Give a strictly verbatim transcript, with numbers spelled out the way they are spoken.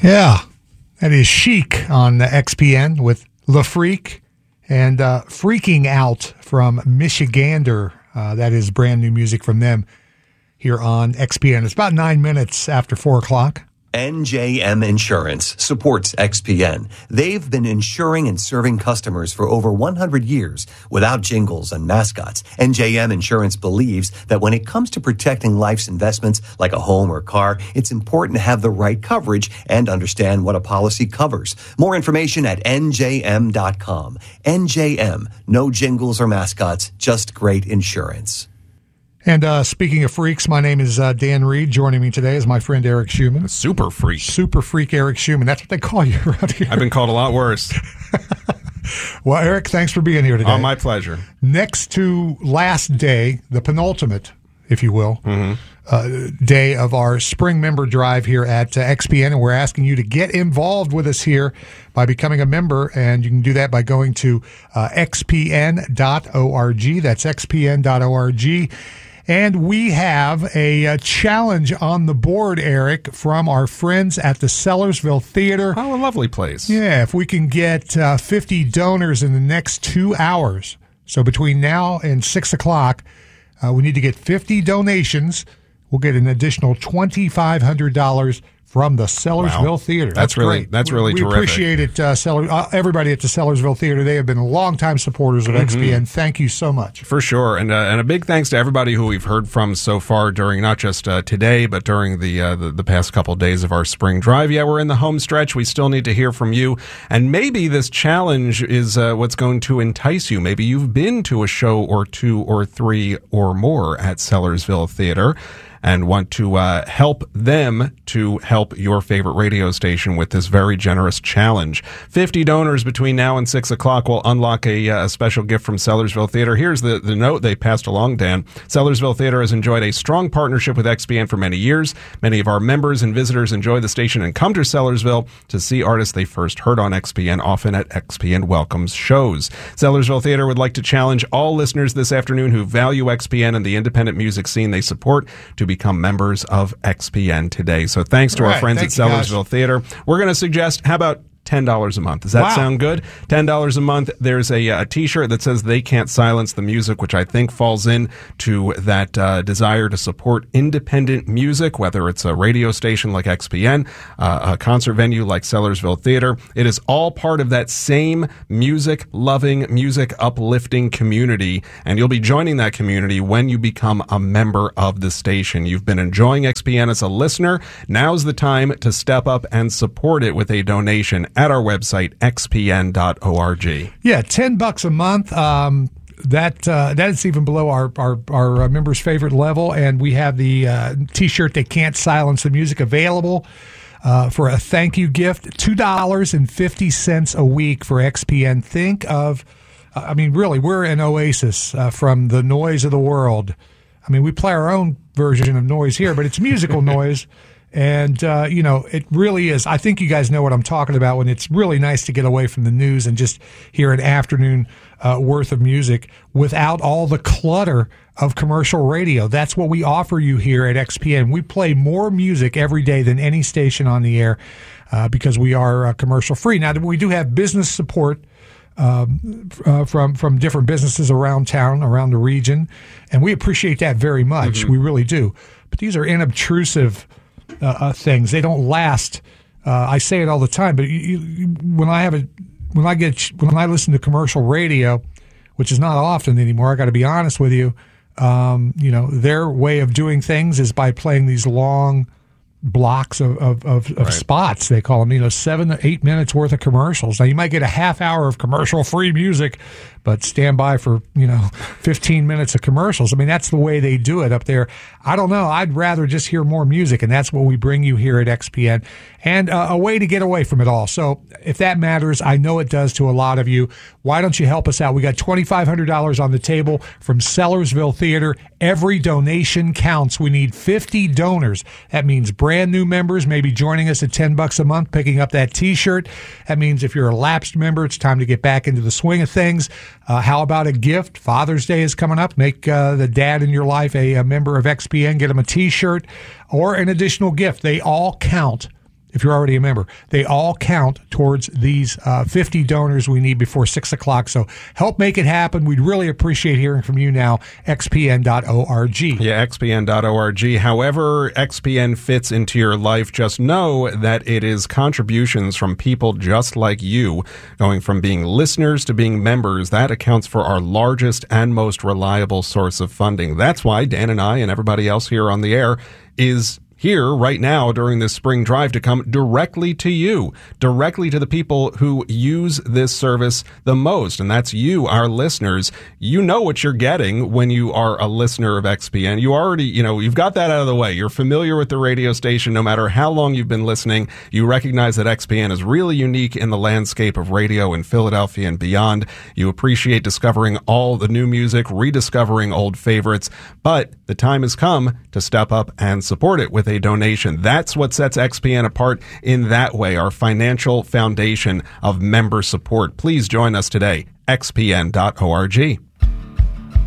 Yeah, that is Chic on the X P N with Le Freak and uh, Freaking Out from Michigander. Uh, that is brand new music from them here on X P N. It's about nine minutes after four o'clock. N J M Insurance supports X P N. They've been insuring and serving customers for over one hundred years without jingles and mascots. N J M Insurance believes that when it comes to protecting life's investments like a home or car, it's important to have the right coverage and understand what a policy covers. More information at N J M dot com. N J M, no jingles or mascots, just great insurance. And uh, speaking of freaks, my name is uh, Dan Reed. Joining me today is my friend Eric Schumann. Super freak. Super freak Eric Schumann. That's what they call you around here. I've been called a lot worse. Well, Eric, thanks for being here today. Oh, my pleasure. Next to last day, the penultimate, if you will, mm-hmm. uh, day of our spring member drive here at uh, X P N, and we're asking you to get involved with us here by becoming a member, and you can do that by going to uh, X P N dot org. That's X P N dot org. And we have a, a challenge on the board, Eric, from our friends at the Sellersville Theater. Oh, a lovely place. Yeah, if we can get uh, fifty donors in the next two hours, so between now and six o'clock, uh, we need to get fifty donations. We'll get an additional twenty-five hundred dollars from the Sellersville wow. Theater. That's, that's really great. That's really we, we terrific. appreciate it, uh, Seller, uh, everybody at the Sellersville Theater. They have been longtime supporters of mm-hmm. X P N. Thank you so much. For sure, and uh, and a big thanks to everybody who we've heard from so far during not just uh, today, but during the, uh, the the past couple days of our spring drive. Yeah, we're in the home stretch. We still need to hear from you, and maybe this challenge is uh, what's going to entice you. Maybe you've been to a show or two or three or more at Sellersville Theater and want to uh, help them to help your favorite radio station with this very generous challenge. fifty donors between now and six o'clock will unlock a, uh, a special gift from Sellersville Theater. Here's the, the note they passed along, Dan. Sellersville Theater has enjoyed a strong partnership with X P N for many years. Many of our members and visitors enjoy the station and come to Sellersville to see artists they first heard on X P N, often at X P N Welcomes shows. Sellersville Theater would like to challenge all listeners this afternoon who value X P N and the independent music scene they support to be become members of X P N today. So thanks to All our right, friends at Sellersville guys. Theater. We're going to suggest, how about ten dollars a month? Does that wow. sound good? ten dollars a month. There's a, a t-shirt that says They Can't Silence the Music, which I think falls in to that uh, desire to support independent music, whether it's a radio station like X P N, uh, a concert venue like Sellersville Theater. It is all part of that same music-loving, music-uplifting community, and you'll be joining that community when you become a member of the station. You've been enjoying X P N as a listener. Now's the time to step up and support it with a donation at our website, X P N dot org. Yeah, ten bucks a month. Um, that uh, that's even below our our, our uh, members' favorite level, and we have the uh, T-shirt "They Can't Silence the Music" available uh, for a thank you gift. Two dollars and fifty cents a week for X P N. Think of, uh, I mean, really, we're an oasis uh, from the noise of the world. I mean, we play our own version of noise here, but it's musical noise. And, uh, you know, it really is. I think you guys know what I'm talking about when it's really nice to get away from the news and just hear an afternoon uh, worth of music without all the clutter of commercial radio. That's what we offer you here at X P N. We play more music every day than any station on the air uh, because we are uh, commercial free. Now, we do have business support Um, uh, from from different businesses around town, around the region, and we appreciate that very much. Mm-hmm. We really do. But these are inobtrusive uh, uh, things. They don't last. Uh, I say it all the time, but you, you, when I have a when I get when I listen to commercial radio, which is not often anymore, I got to be honest with you. Um, you know, their way of doing things is by playing these long blocks of, of, of, of right. spots, they call them, you know, seven to eight minutes worth of commercials. Now, you might get a half hour of commercial-free music, but stand by for, you know, fifteen minutes of commercials. I mean, that's the way they do it up there. I don't know. I'd rather just hear more music, and that's what we bring you here at X P N, and uh, a way to get away from it all. So if that matters, I know it does to a lot of you. Why don't you help us out? We got twenty-five hundred dollars on the table from Sellersville Theater. Every donation counts. We need fifty donors. That means brand new members, maybe joining us at ten bucks a month, picking up that T-shirt. That means if you're a lapsed member, it's time to get back into the swing of things. Uh, how about a gift? Father's Day is coming up. Make uh, the dad in your life a, a member of X P N. Get him a T-shirt or an additional gift. They all count. if you're already a member. They all count towards these uh, fifty donors we need before six o'clock. So help make it happen. We'd really appreciate hearing from you now. X P N dot org. Yeah, X P N dot org. However X P N fits into your life, just know that it is contributions from people just like you, going from being listeners to being members. That accounts for our largest and most reliable source of funding. That's why Dan and I and everybody else here on the air is here right now during this spring drive to come directly to you, directly to the people who use this service the most. And that's you, our listeners. You know what you're getting when you are a listener of X P N. You already, you know, you've got that out of the way. You're familiar with the radio station. No matter how long you've been listening, you recognize that X P N is really unique in the landscape of radio in Philadelphia and beyond. You appreciate discovering all the new music, rediscovering old favorites, but the time has come to step up and support it with a donation. That's what sets X P N apart in that way, our financial foundation of member support. Please join us today, X P N dot org.